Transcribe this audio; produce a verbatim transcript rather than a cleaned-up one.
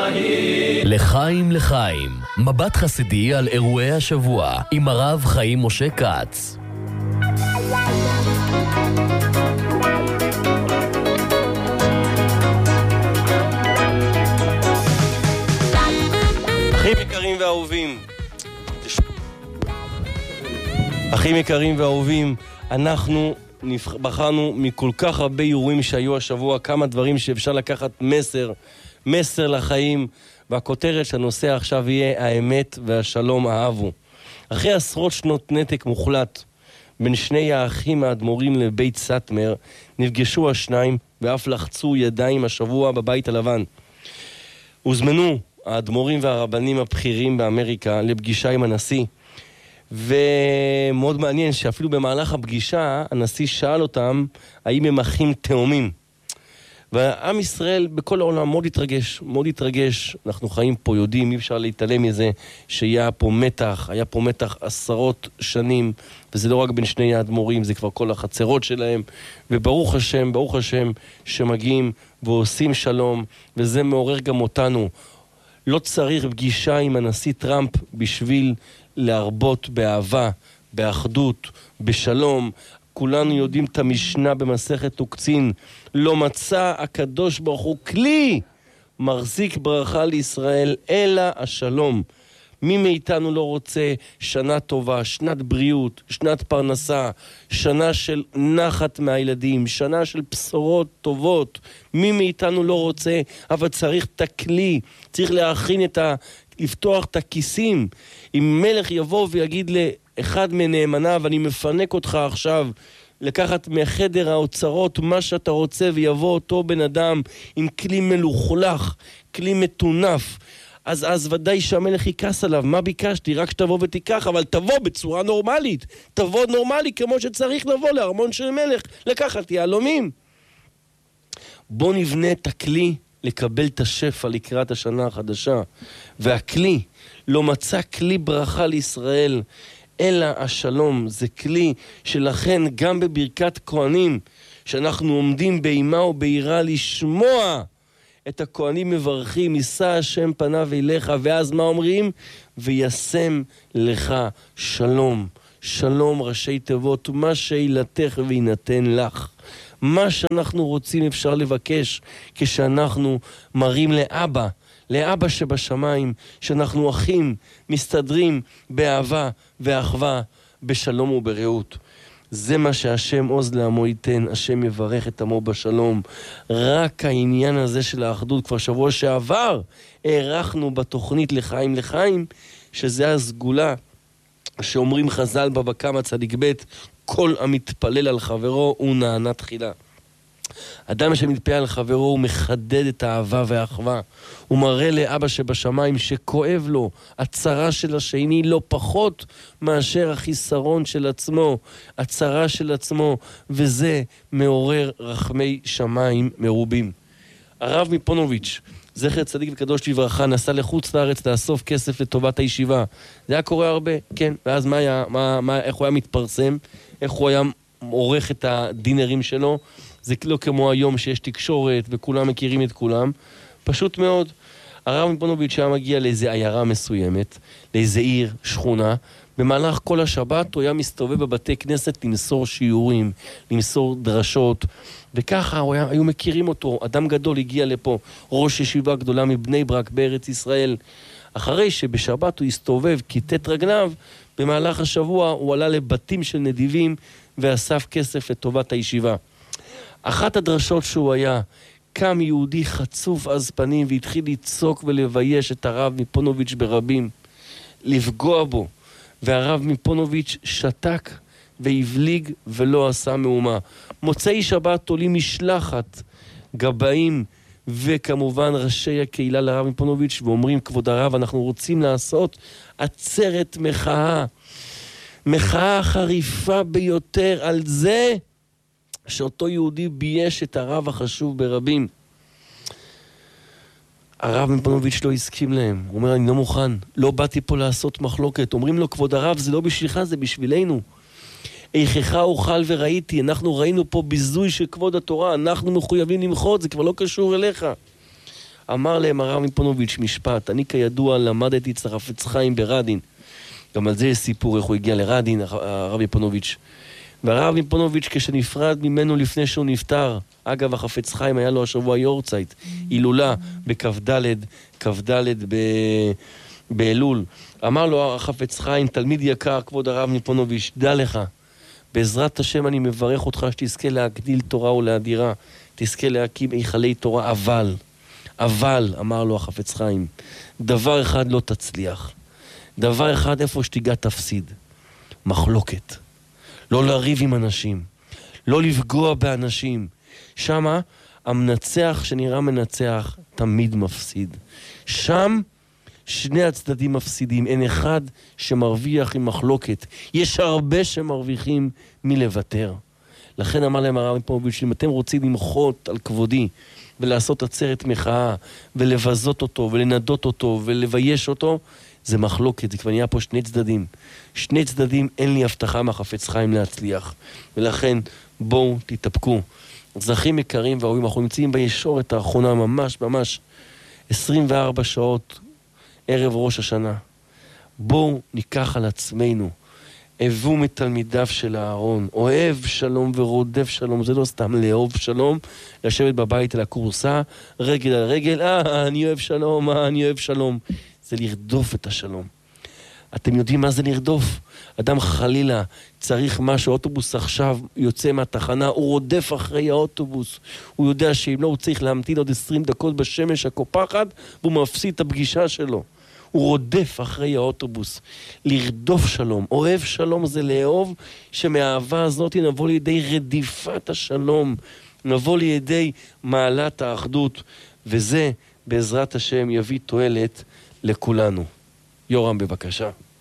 לחיים לחיים, מבט חסידי על אירועי השבוע עם הרב חיים משה כץ. אחים יקרים ואהובים, אחים יקרים ואהובים, אנחנו בחרנו מכל כך הרבה אירועים שהיו השבוע, כמה דברים שאפשר לקחת מסר, מסר לחיים, והכותרת שהנושא עכשיו יהיה האמת והשלום אהבו. אחרי עשרות שנות נתק מוחלט בין שני האחים האדמו"רים לבית סאטמר, נפגשו השניים ואף לחצו ידיים השבוע בבית הלבן. הוזמנו האדמו"רים והרבנים הבכירים באמריקה לפגישה עם הנשיא, ומאוד מעניין שאפילו במהלך הפגישה הנשיא שאל אותם האם הם אחים תאומים. ועם ישראל בכל העולם מאוד התרגש, מאוד התרגש. אנחנו חיים פה, יודעים, אי אפשר להתעלם מזה שהיה פה מתח, היה פה מתח עשרות שנים, וזה לא רק בין שני האדמו"רים, זה כבר כל החצרות שלהם, וברוך השם, ברוך השם שמגיעים ועושים שלום, וזה מעורר גם אותנו. לא צריך פגישה עם הנשיא טראמפ בשביל להרבות באהבה, באחדות, בשלום. כולנו יודעים את המשנה במסכת עוקצין, לא מצא הקדוש ברוך הוא כלי מחזיק ברכה לישראל אלא השלום. מי מאיתנו לא רוצה שנה טובה, שנת בריאות, שנת פרנסה, שנה של נחת מהילדים, שנה של בשורות טובות? מי מאיתנו לא רוצה? אבל צריך את הכלי, צריך להכין את ה... לפתוח את הכיסים. אם מלך יבוא ויגיד לאחד מנאמניו, אני מפנק אותך עכשיו, לקחת מחדר האוצרות מה שאתה רוצה, ויבוא אותו בן אדם עם כלי מלוכלך, כלי מתונף, אז אז ודאי שהמלך יקס עליו. מה ביקשתי? רק שתבוא ותיקח, אבל תבוא בצורה נורמלית, תבוא נורמלי כמו שצריך לבוא לארמון של מלך, לקחת יהלומים. בוא נבנה את הכלי לקבל את השפע לקראת השנה החדשה. והכלי, לא מצא כלי ברכה לישראל אלא השלום. זה כלי שלכן גם בברכת כהנים, שאנחנו עומדים באימה וביראה לשמוע את הכהנים מברכים, יישא השם פניו אליך, ואז מה אומרים? וישם לך שלום. שלום ראשי תיבות, מה שילתך וינתן לך. מה שאנחנו רוצים אפשר לבקש כשאנחנו מראים לאבא, לאבא שבשמיים, שאנחנו אחים, מסתדרים באהבה ואחווה, בשלום וברעות. זה מה שהשם עוז לעמו ייתן, השם יברך את עמו בשלום. רק העניין הזה של האחדות, כבר שבוע שעבר הערכנו בתוכנית לחיים לחיים, שזה הסגולה שאומרים חז"ל בבא קמא צדיק ב', כל המתפלל על חברו הוא נענה תחילה. אדם שמתפלל על חברו הוא מחדד את האהבה והאחווה. הוא מראה לאבא שבשמיים שכואב לו הצרה של השני לא פחות מאשר החיסרון של עצמו, הצרה של עצמו, וזה מעורר רחמי שמיים מרובים. הרב מפונוביץ', זכר צדיק וקדוש לברכה, נסע לחוץ לארץ לאסוף כסף לטובת הישיבה. זה היה קורה הרבה, כן. ואז מה היה, מה, מה, איך הוא היה מתפרסם, איך הוא היה עורך את הדינרים שלו. זה לא כמו היום שיש תקשורת וכולם מכירים את כולם. פשוט מאוד. הרב מפונוביץ' היה מגיע לאיזו עיירה מסוימת, לאיזו עיר, שכונה. במהלך כל השבת הוא היה מסתובב בבתי כנסת למסור שיעורים, למסור דרשות, וככה היה, היו מכירים אותו. אדם גדול הגיע לפה, ראש ישיבה גדולה מבני ברק בארץ ישראל. אחרי שבשבת הוא הסתובב כיתת רגליו, במהלך השבוע הוא עלה לבתים של נדיבים ואסף כסף לטובת הישיבה. אחת הדרשות שהוא היה, קם יהודי חצוף עז פנים והתחיל לצעוק ולבייש את הרב מפונוביץ' ברבים, לפגוע בו, והרב מפונוביץ' שתק והבליג ולא עשה מאומה. מוצאי שבת עולים משלחת גבאים וכמובן ראשי הקהילה לרב מפונוביץ' ואומרים, כבוד הרב, אנחנו רוצים לעשות עצרת מחאה, מחאה חריפה ביותר על זה שאותו יהודי בייש את הרב החשוב ברבים. הרב מפונוביץ' לא הסכים להם. הוא אומר, אני לא מוכן, לא באתי פה לעשות מחלוקת. אומרים לו, כבוד הרב, זה לא בשבילך, זה בשבילנו. איכך אוכל וראיתי, אנחנו ראינו פה ביזוי של כבוד התורה, אנחנו מחויבים למחות, זה כבר לא קשור אליך. אמר להם הרב מפונוביץ' משפט, אני כידוע למדתי אצל החפץ חיים ברדין, גם על זה יש סיפור איך הוא הגיע לרדין, הרב מפונוביץ'. והרב מפונוביץ' כשנפרד ממנו לפני שהוא נפטר, אגב החפץ חיים היה לו השבוע יורצייט, הילולה בכ"ד, כ"ד ב... באלול. אמר לו החפץ חיים, תלמיד יקר, כבוד הרב מפונוביץ', דע לך, בעזרת השם אני מברך אותך שתזכה להגדיל תורה ולהדירה, תזכה להקים היכלי תורה, אבל, אבל, אמר לו החפץ חיים, דבר אחד לא תצליח, דבר אחד איפה שתיגע תפסיד, מחלוקת. לא לריב עם אנשים, לא לפגוע באנשים. שמה המנצח שנראה מנצח תמיד מפסיד. שם שני הצדדים מפסידים, אין אחד שמרוויח עם מחלוקת. יש הרבה שמרוויחים מלוותר. לכן אמר להם הרב מפונוביץ', אם אתם רוצים למחות על כבודי ולעשות עצרת מחאה ולבזות אותו ולנדות אותו ולבייש אותו, זה מחלוקת, זה כבר נהיה פה שני צדדים. שני צדדים, אין לי הבטחה מהחפץ חיים להצליח. ולכן בואו תתאפקו. אזרחים יקרים והאהובים, אנחנו נמצאים בישורת האחרונה ממש ממש עשרים וארבע שעות ערב ראש השנה. בואו ניקח על עצמנו, אהבו מתלמידיו של אהרון, אוהב שלום ורודף שלום, זה לא סתם לאהוב שלום, לשבת בבית על הקורסה, רגל על רגל, אה, אני אוהב שלום, אה, אני אוהב שלום. זה לרדוף את השלום. אתם יודעים מה זה לרדוף? אדם חלילה צריך משהו, אוטובוס עכשיו יוצא מהתחנה, הוא רודף אחרי האוטובוס. הוא יודע שאם לא, הוא צריך להמתין עוד עשרים דקות בשמש הקופחת, והוא מפסיד את הפגישה שלו. הוא רודף אחרי האוטובוס. לרדוף שלום. אוהב שלום זה לאהוב, שמהאהבה הזאת נבוא לידי רדיפת השלום. נבוא לידי מעלת האחדות. וזה, בעזרת השם, יביא תועלת לכולנו. יורם, בבקשה.